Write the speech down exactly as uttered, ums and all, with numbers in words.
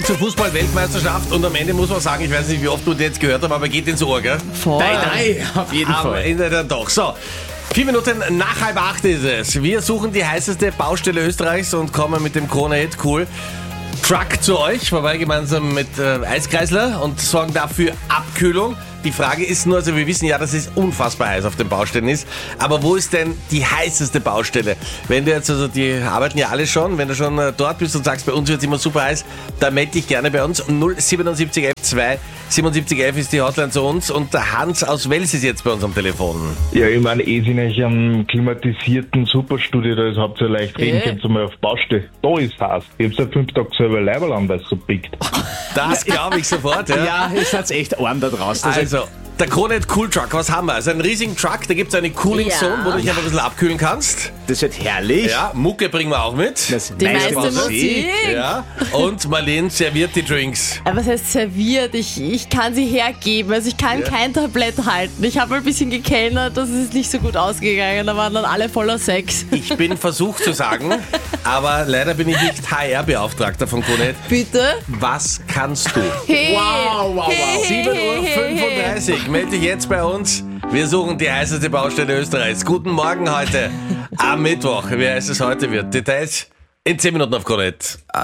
Zur Fußball-Weltmeisterschaft und am Ende muss man sagen, ich weiß nicht, wie oft du den jetzt gehört hast, aber geht ins Ohr, gell? Voll. Nein, nein, auf jeden Am Fall. Ende dann doch. So, vier Minuten nach halb acht ist es. Wir suchen die heißeste Baustelle Österreichs und kommen mit dem Krone-Hit Cool Truck zu euch, vorbei gemeinsam mit äh, Eiskreisler und sorgen dafür Abkühlung. Die Frage ist nur, also wir wissen ja, dass es unfassbar heiß auf den Baustellen ist, aber wo ist denn die heißeste Baustelle? Wenn du jetzt, also die arbeiten ja alle schon, wenn du schon äh, dort bist und sagst, bei uns wird es immer super heiß, dann melde dich gerne bei uns. null siebenundsiebzig elf zwei siebenundsiebzig elf ist die Hotline zu uns und der Hans aus Wels ist jetzt bei uns am Telefon. Ja, ich meine, eh sind euch am klimatisierten Superstudio, da ist habt ihr leicht reden, Äh. könnt ihr mal auf die Baustelle. Da ist heiß. Ich hab's seit fünf Tagen selber Leiberl an, weil es so pickt. Das glaube ich sofort, ja. Ja, es hat's echt arm da draußen. Also, Also, der Krone-Hit Cool Truck, was haben wir? Also einen riesigen Truck, da gibt es eine Cooling Ja. Zone, wo du dich einfach ein bisschen abkühlen kannst. das wird herrlich. Ja, Mucke bringen wir auch mit. Das Die meiste Musik. Ja, und Marlene serviert die Drinks. Aber was heißt serviert? Ich, ich kann sie hergeben. Also ich kann Ja. kein Tablett halten. Ich habe mal ein bisschen gekellnert, das ist nicht so gut ausgegangen. Da waren dann alle voller Sex. Ich bin versucht zu sagen, aber leider bin ich nicht H R-Beauftragter von Krone-Hit. Bitte? Was kannst du? Hey. Wow, wow, wow. sieben Uhr fünfunddreißig, melde dich jetzt bei uns. Wir suchen die heißeste Baustelle Österreichs. Guten Morgen heute am Mittwoch. Wie heiß es heute wird. Details in zehn Minuten auf Krone-Hit.